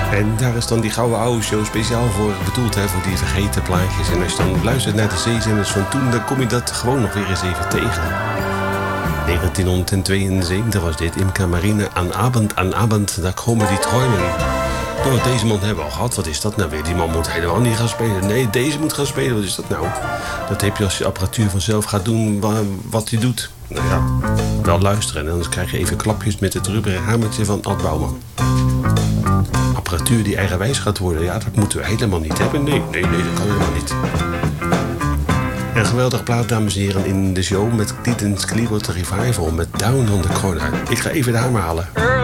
En daar is dan die Gouden Oude Show speciaal voor bedoeld, hè, voor die vergeten plaatjes. En als je dan luistert naar de zeezenders van toen, dan kom je dat gewoon nog weer eens even tegen. 1972 was dit, Imca Marina, aan abend, daar komen die träumen. Nou, deze man hebben we al gehad. Wat is dat nou weer? Die man moet helemaal niet gaan spelen. Nee, deze moet gaan spelen. Wat is dat nou? Dat heb je als je apparatuur vanzelf gaat doen wat hij doet. Nou ja, wel luisteren. En anders krijg je even klapjes met het rubberen hamertje van Ad Bouwman. Apparatuur die eigenwijs gaat worden. Ja, dat moeten we helemaal niet hebben. Nee, dat kan helemaal niet. Een geweldige plaat, dames en heren, in de show met Creedence Clearwater Revival met Down on the Corner. Ik ga even de hamer halen.